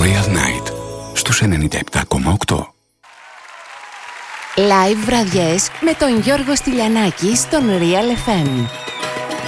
Royal Night στους 97,8. Live βραδιές με τον Γιώργο Στυλιανάκη στον Real FM.